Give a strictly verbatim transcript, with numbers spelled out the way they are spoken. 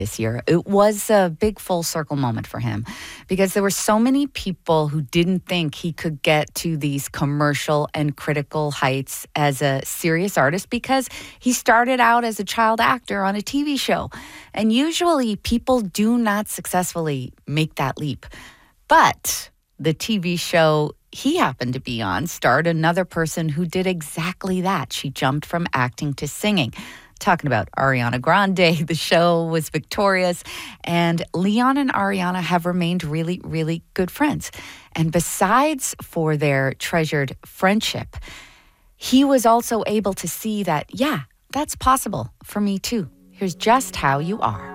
this year. It was a big full circle moment for him because there were so many people who didn't think he could get to these commercial and critical heights as a serious artist because he started out as a child actor on a T V show. And usually people do not successfully make that leap. But the T V show he happened to be on starred another person who did exactly that. She jumped from acting to singing. Talking about Ariana Grande. The show was victorious, and Leon and Ariana have remained really, really good friends. And besides for their treasured friendship, he was also able to see that, yeah, that's possible for me too. Here's just how you are.